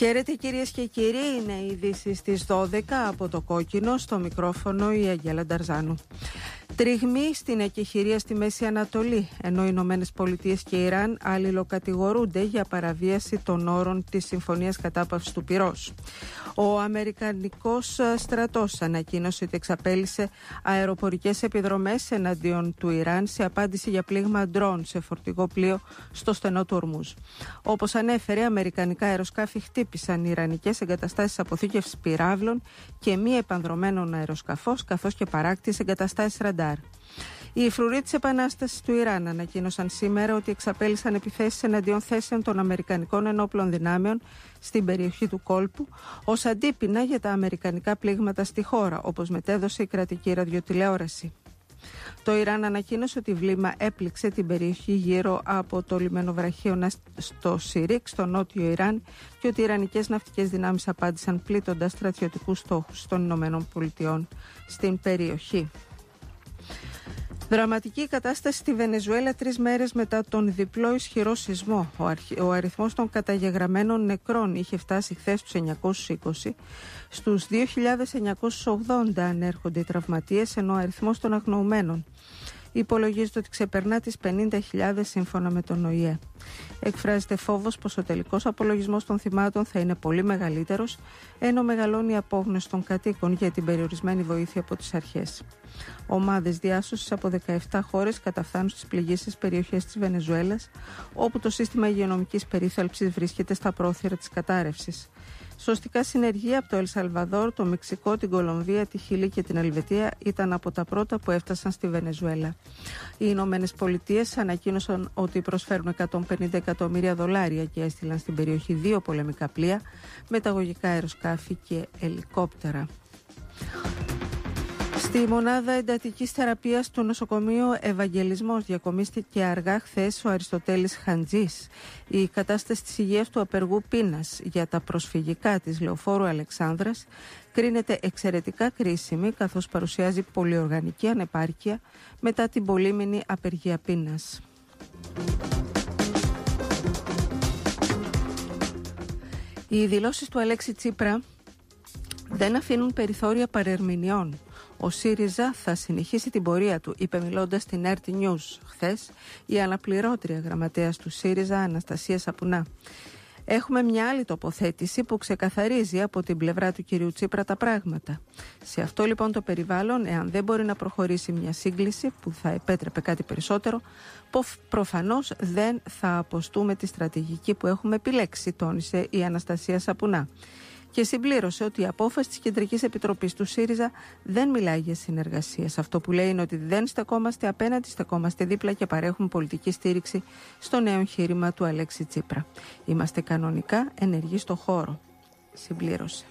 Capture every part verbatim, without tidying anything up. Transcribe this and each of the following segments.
Χαίρετε κυρίες και κύριοι, είναι οι ειδήσεις στις δώδεκα από το Κόκκινο, στο μικρόφωνο η Αγγέλα Νταρζάνου. Τριγμή στην εκεχηρία στη Μέση Ανατολή, ενώ οι Ηνωμένες Πολιτείες και Ιράν αλληλοκατηγορούνται για παραβίαση των όρων της Συμφωνίας Κατάπαυσης του Πυρός. Ο Αμερικανικός στρατός ανακοίνωσε ότι εξαπέλυσε αεροπορικές επιδρομές εναντίον του Ιράν σε απάντηση για πλήγμα ντρόν σε φορτηγό πλοίο στο στενό του Ορμούζ. Όπως ανέφερε, αμερικανικά αεροσκάφη χτύπησαν ιρανικές εγκαταστάσεις αποθήκευσης πυράβλων και μη επανδρωμένων αεροσκαφός, καθώς και παράκτης εγκαταστάσεις ραντάρ. Οι φρουροί της Επανάστασης του Ιράν ανακοίνωσαν σήμερα ότι εξαπέλυσαν επιθέσεις εναντίον θέσεων των Αμερικανικών ενόπλων δυνάμεων στην περιοχή του κόλπου ως αντίπεινα για τα αμερικανικά πλήγματα στη χώρα, όπως μετέδωσε η κρατική ραδιοτηλεόραση. Το Ιράν ανακοίνωσε ότι βλήμα έπληξε την περιοχή γύρω από το λιμενοβραχίωνα στο Σιρίκ, στο νότιο Ιράν, και ότι οι ιρανικές ναυτικές δυνάμεις απάντησαν πλήττοντας στρατιωτικούς στόχους των Ηνωμένων Πολιτειών στην περιοχή. Δραματική κατάσταση στη Βενεζουέλα τρεις μέρες μετά τον διπλό ισχυρό σεισμό. Ο, αρχ... ο αριθμός των καταγεγραμμένων νεκρών είχε φτάσει χθες στους εννιακόσιους είκοσι. Στους δύο χιλιάδες εννιακόσιους ογδόντα ανέρχονται οι τραυματίες, ενώ ο αριθμός των αγνοουμένων υπολογίζεται ότι ξεπερνά τις πενήντα χιλιάδες σύμφωνα με τον Ο Η Ε. Εκφράζεται φόβος πως ο τελικός απολογισμός των θυμάτων θα είναι πολύ μεγαλύτερος, ενώ μεγαλώνει η απόγνωση των κατοίκων για την περιορισμένη βοήθεια από τις αρχές. Ομάδες διάσωσης από δεκαεπτά χώρες καταφθάνουν στις πληγήσεις περιοχές της Βενεζουέλας, όπου το σύστημα υγειονομικής περίθαλψης βρίσκεται στα πρόθυρα της κατάρρευσης. Σωστικά συνεργεία από το Ελ Σαλβαδόρ, το Μεξικό, την Κολομβία, τη Χιλή και την Ελβετία ήταν από τα πρώτα που έφτασαν στη Βενεζουέλα. Οι Ηνωμένες Πολιτείες ανακοίνωσαν ότι προσφέρουν εκατόν πενήντα εκατομμύρια δολάρια και έστειλαν στην περιοχή δύο πολεμικά πλοία, μεταγωγικά αεροσκάφη και ελικόπτερα. Στη μονάδα εντατικής θεραπείας του νοσοκομείου Ευαγγελισμός διακομίστηκε αργά χθες ο Αριστοτέλης Χαντζής. Η κατάσταση της υγείας του απεργού πείνας για τα προσφυγικά της Λεωφόρου Αλεξάνδρας κρίνεται εξαιρετικά κρίσιμη, καθώς παρουσιάζει πολυοργανική ανεπάρκεια μετά την πολύμηνη απεργία πείνας. Οι δηλώσεις του Αλέξη Τσίπρα δεν αφήνουν περιθώρια παρερμηνιών. Ο ΣΥΡΙΖΑ θα συνεχίσει την πορεία του, είπε μιλώντας στην Ερτ News χθες η αναπληρώτρια γραμματέας του ΣΥΡΙΖΑ Αναστασία Σαπουνά. Έχουμε μια άλλη τοποθέτηση που ξεκαθαρίζει από την πλευρά του κυρίου Τσίπρα τα πράγματα. Σε αυτό λοιπόν το περιβάλλον, εάν δεν μπορεί να προχωρήσει μια σύγκληση που θα επέτρεπε κάτι περισσότερο, προφανώς δεν θα αποστούμε τη στρατηγική που έχουμε επιλέξει, τόνισε η Αναστασία Σαπουνά. Και συμπλήρωσε ότι η απόφαση της Κεντρικής Επιτροπής του ΣΥΡΙΖΑ δεν μιλάει για συνεργασίες. Αυτό που λέει είναι ότι δεν στεκόμαστε απέναντι, στεκόμαστε δίπλα και παρέχουμε πολιτική στήριξη στο νέο εγχείρημα του Αλέξη Τσίπρα. Είμαστε κανονικά ενεργοί στο χώρο, συμπλήρωσε.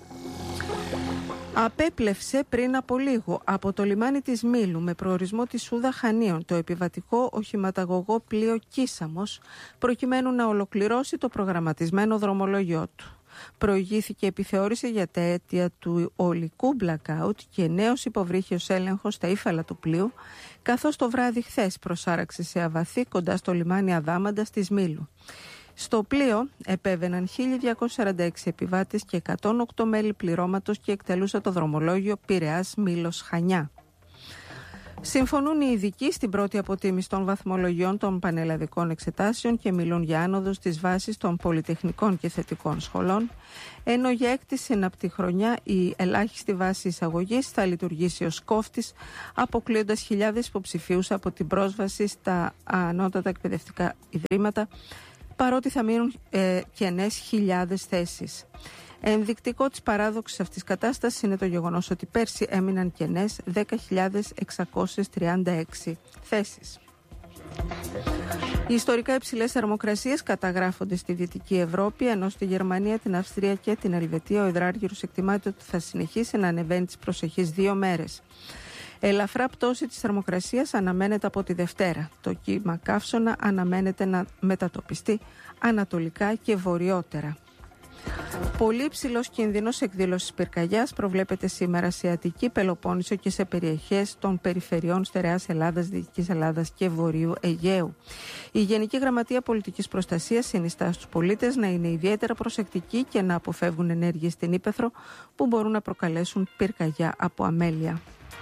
Απέπλευσε πριν από λίγο από το λιμάνι της Μήλου με προορισμό τη Σούδα Χανίων το επιβατικό οχηματαγωγό πλοίο Κίσαμος, προκειμένου να ολοκληρώσει το προγραμματισμένο δρομολόγιο του. Προηγήθηκε επιθεώρηση για τα αίτια του ολικού blackout και νέος υποβρύχιος έλεγχος στα ύφαλα του πλοίου, καθώς το βράδυ χθες προσάραξε σε αβαθή κοντά στο λιμάνι Αδάμαντας της Μήλου. Στο πλοίο επέβαιναν χίλια διακόσιοι σαράντα έξι επιβάτες και εκατόν οκτώ μέλη πληρώματος και εκτελούσε το δρομολόγιο Πειραιάς Μήλος Χανιά. Συμφωνούν οι ειδικοί στην πρώτη αποτίμηση των βαθμολογιών των πανελλαδικών εξετάσεων και μιλούν για άνοδο στις βάσεις των πολυτεχνικών και θετικών σχολών, ενώ για έκτη συναπτή χρονιά η ελάχιστη βάση εισαγωγής θα λειτουργήσει ως κόφτης, αποκλείοντας χιλιάδες υποψηφίους από την πρόσβαση στα ανώτατα εκπαιδευτικά ιδρύματα, παρότι θα μείνουν ε, κενές χιλιάδες θέσεις. Ενδεικτικό της παράδοξης αυτής κατάστασης είναι το γεγονός ότι πέρσι έμειναν κενές δέκα χιλιάδες εξακόσιες τριάντα έξι θέσεις. Οι ιστορικά υψηλές θερμοκρασίες καταγράφονται στη Δυτική Ευρώπη, ενώ στη Γερμανία, την Αυστρία και την Ελβετία ο υδράργυρος εκτιμάται ότι θα συνεχίσει να ανεβαίνει τις προσεχείς δύο μέρες. Ελαφρά πτώση της θερμοκρασίας αναμένεται από τη Δευτέρα. Το κύμα καύσωνα αναμένεται να μετατοπιστεί ανατολικά και βορειότερα. Πολύ ψηλός κίνδυνος εκδήλωσης πυρκαγιάς προβλέπεται σήμερα σε Αττική, Πελοπόννησο και σε περιοχές των περιφερειών Στερεάς Ελλάδας, Δυτικής Ελλάδας και Βορείου Αιγαίου. Η Γενική Γραμματεία Πολιτικής Προστασίας συνιστά στους πολίτες να είναι ιδιαίτερα προσεκτικοί και να αποφεύγουν ενέργειες στην ύπαιθρο που μπορούν να προκαλέσουν πυρκαγιά από αμέλεια.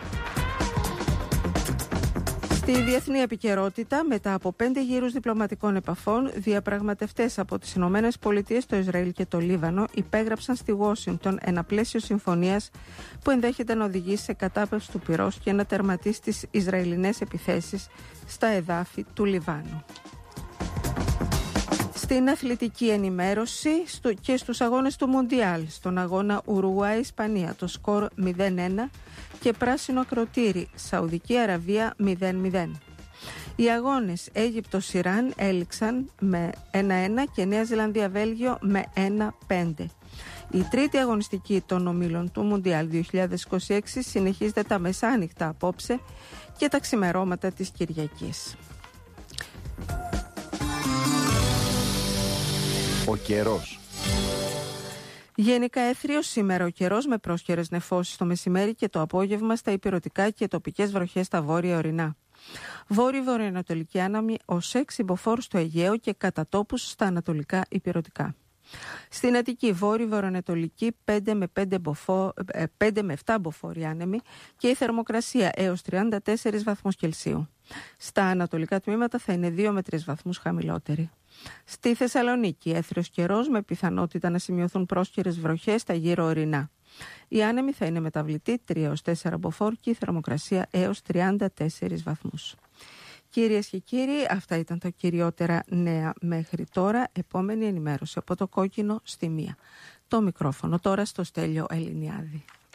Στη διεθνή επικαιρότητα, μετά από πέντε γύρους διπλωματικών επαφών, διαπραγματευτές από τις Ηνωμένες Πολιτείες, το Ισραήλ και το Λίβανο υπέγραψαν στη Ουάσιγκτον ένα πλαίσιο συμφωνίας που ενδέχεται να οδηγήσει σε κατάπαυση του πυρός και να τερματίσει τις Ισραηλινές επιθέσεις στα εδάφη του Λιβάνου. Στην αθλητική ενημέρωση και στους αγώνες του Μουντιάλ, στον αγώνα Ουρουγουάη-Ισπανία, το σκορ μηδέν ένα και πράσινο ακροτήρι, Σαουδική Αραβία μηδέν μηδέν. Οι αγώνες Αίγυπτος-Ιράν έληξαν με ένα ένα και Νέα Ζηλανδία-Βέλγιο με ένα πέντε. Η τρίτη αγωνιστική των ομίλων του Μουντιάλ δύο χιλιάδες είκοσι έξι συνεχίζεται τα μεσάνυχτα απόψε και τα ξημερώματα της Κυριακής. Ο καιρός. Γενικά έθριος σήμερα ο καιρός με πρόσχερες νεφώσεις το μεσημέρι και το απόγευμα στα ηπειρωτικά και τοπικές βροχές στα βόρεια ορεινά. Βόρειο-βορειοανατολική άναμη ως έξι μποφόρ στο Αιγαίο και κατά τόπους στα ανατολικά ηπειρωτικά. Στην Αττική βόρειο-βορειοανατολική πέντε με επτά μποφόρ άνεμη και η θερμοκρασία έως τριάντα τέσσερις βαθμούς Κελσίου. Στα ανατολικά τμήματα θα είναι δύο με τρεις βαθμούς χαμηλότερη. Στη Θεσσαλονίκη έθριος καιρός με πιθανότητα να σημειωθούν πρόσχερες βροχές στα γύρω ορεινά. Η άνεμη θα είναι μεταβλητή τρία έως τέσσερα μποφόρ και η θερμοκρασία έως τριάντα τέσσερις βαθμούς. Κυρίες και κύριοι, αυτά ήταν τα κυριότερα νέα μέχρι τώρα. Επόμενη ενημέρωση από το Κόκκινο στη μία. Το μικρόφωνο τώρα στο Στέλιο Ελληνιάδη.